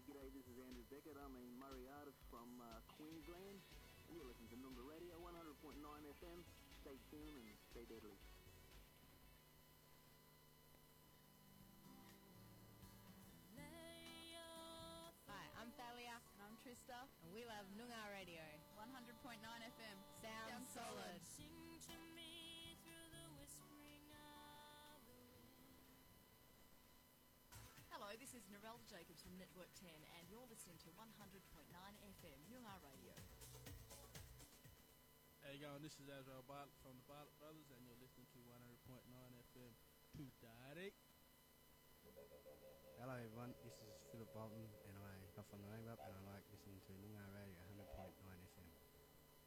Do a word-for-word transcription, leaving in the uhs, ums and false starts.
G'day, this is Andrew Beckett. I'm a Murray artist from uh, Queensland, and you're listening to Noongar Radio, one hundred point nine F M. Stay tuned and stay deadly. Hi, I'm Thalia. And I'm Trista. And we love Noongar Radio. one hundred point nine F M. Sound, Sound solid. solid. Sing to me through the whispering of the wind. Hello, this is Narelle Jacobs from Network ten, and you're listening to one hundred point nine F M, Noongar Radio. Hey, you going? This is Azrael Bartlett from the Bartlett Brothers, and you're listening to one hundred point nine F M. Two Daddy. Hello everyone, this is Philip Bolton and I come from the Rainbow and I like listening to Noongar Radio.